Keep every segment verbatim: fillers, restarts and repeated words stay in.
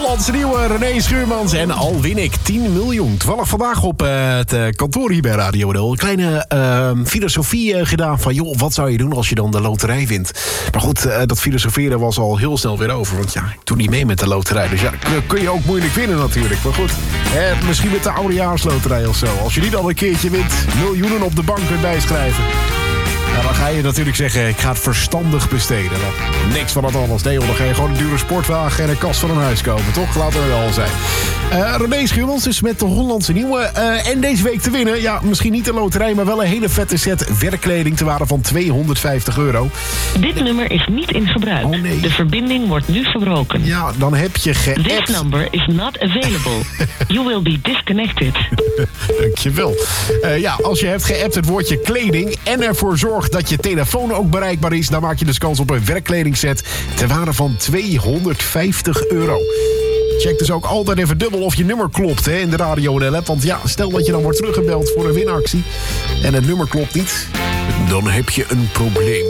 Hollandse nieuwe René Schuurmans en al win ik tien miljoen. Toevallig vandaag op uh, het uh, kantoor hier bij Radio N L. Een kleine uh, filosofie uh, gedaan van... joh, wat zou je doen als je dan de loterij wint? Maar goed, uh, dat filosoferen was al heel snel weer over. Want ja, ik doe niet mee met de loterij. Dus ja, kun, kun je ook moeilijk winnen natuurlijk. Maar goed, eh, misschien met de oudejaarsloterij of zo. Als je die dan een keertje wint, miljoenen op de bank kunt bijschrijven... Ja, dan ga je natuurlijk zeggen, ik ga het verstandig besteden. Dan, niks van dat alles. Nee, hoor, dan ga je gewoon een dure sportwagen en een kast van een huis kopen, toch? Laten we wel zijn. Uh, René Schuurmans dus met de Hollandse nieuwe. Uh, en deze week te winnen, ja, misschien niet de loterij... maar wel een hele vette set werkkleding te waarde van tweehonderdvijftig euro. Dit nummer is niet in gebruik. Oh, nee. De verbinding wordt nu verbroken. Ja, dan heb je geappt. This number is not available. You will be disconnected. Dankjewel. Uh, ja, als je hebt geappt het woordje kleding... en ervoor zorgt dat je telefoon ook bereikbaar is... dan maak je dus kans op een werkkledingset... ter waarde van tweehonderdvijftig euro. Check dus ook altijd even dubbel of je nummer klopt hè, in de Radio N L-app. Want ja, stel dat je dan wordt teruggebeld voor een winactie... en het nummer klopt niet, dan heb je een probleem.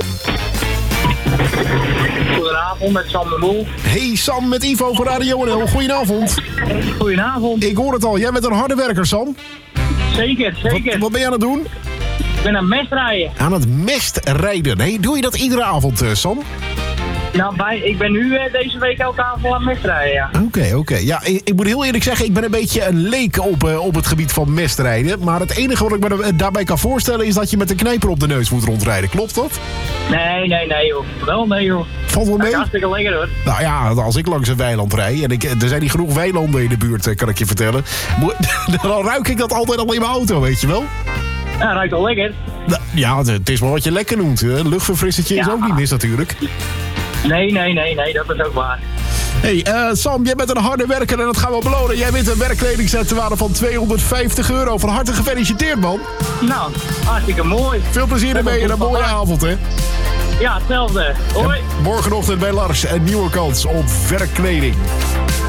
Goedenavond, met Sam de Boel. Hey Sam, met Ivo van Radio N L. Goedenavond. Goedenavond. Ik hoor het al, jij bent een harde werker, Sam. Zeker, zeker. Wat, wat ben je aan het doen? Ik ben aan het mestrijden. Aan het mestrijden. Nee, doe je dat iedere avond, uh, Sam? Nou, bij, ik ben nu uh, deze week elke avond aan het mestrijden, ja. Oké, okay, oké. Okay. Ja, ik, ik moet heel eerlijk zeggen, ik ben een beetje een leek op, uh, op het gebied van mestrijden. Maar het enige wat ik me uh, daarbij kan voorstellen is dat je met een knijper op de neus moet rondrijden. Klopt dat? Nee, nee, nee, joh. Wel nee, joh. Valt wel mee? Dat is hartstikke lekker, hoor. Nou ja, als ik langs een weiland rijd, en ik, er zijn niet genoeg weilanden in de buurt, kan ik je vertellen. Dan ruik ik dat altijd al in mijn auto, weet je wel? Ja, ruikt wel lekker. Nou, ja, het is wel wat je lekker noemt. Een luchtverfrissertje is ja. ook niet mis natuurlijk. Nee, nee, nee, nee, dat is ook waar. Hey, uh, Sam, jij bent een harde werker en dat gaan we belonen. Jij wint een werkkledingset te waarde van tweehonderdvijftig euro. Van harte gefeliciteerd, man. Nou, hartstikke mooi. Veel plezier ermee en een mooie avond, hè. Ja, hetzelfde. Hoi. En morgenochtend bij Lars een nieuwe kans op werkkleding.